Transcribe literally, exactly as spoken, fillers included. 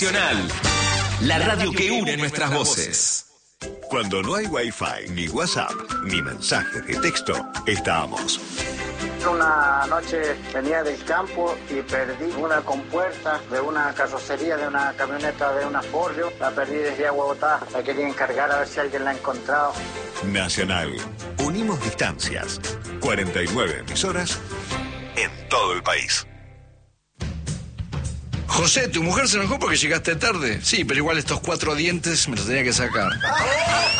Nacional, la radio que une nuestras voces. Cuando no hay Wi-Fi, ni WhatsApp, ni mensaje de texto, estamos. Una noche venía del campo y perdí una compuerta de una carrocería, de una camioneta de una Ford. La perdí desde Aguabotá, la quería encargar a ver si alguien la ha encontrado. Nacional, unimos distancias. cuarenta y nueve emisoras en todo el país. José, ¿tu mujer se enojó porque llegaste tarde? Sí, pero igual estos cuatro dientes me los tenía que sacar.